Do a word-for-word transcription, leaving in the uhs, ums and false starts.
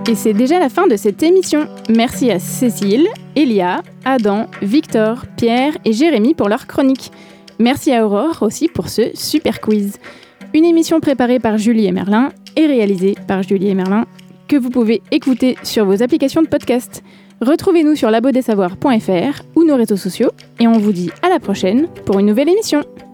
Et c'est déjà la fin de cette émission. Merci à Cécile, Elia, Adam, Victor, Pierre et Jérémy pour leur chronique. Merci à Aurore aussi pour ce super quiz. Une émission préparée par Julie et Merlin et réalisée par Julie et Merlin que vous pouvez écouter sur vos applications de podcast. Retrouvez-nous sur labo des savoirs point f r ou nos réseaux sociaux et on vous dit à la prochaine pour une nouvelle émission.